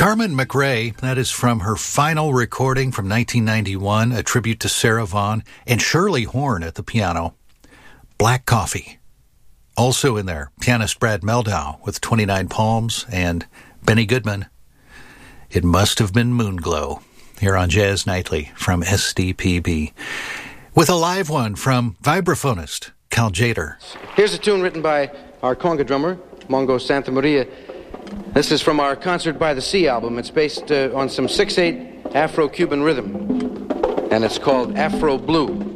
Carmen McRae, that is from her final recording from 1991, a tribute to Sarah Vaughan, and Shirley Horn at the piano. Black Coffee. Also in there, pianist Brad Meldau with 29 Palms, and Benny Goodman. It Must Have Been Moonglow, here on Jazz Nightly from SDPB. With a live one from vibraphonist Cal Jader. Here's a tune written by our conga drummer, Mongo Santa Maria. This is from our Concert by the Sea album. It's based on some 6/8 Afro-Cuban rhythm, and it's called Afro Blue.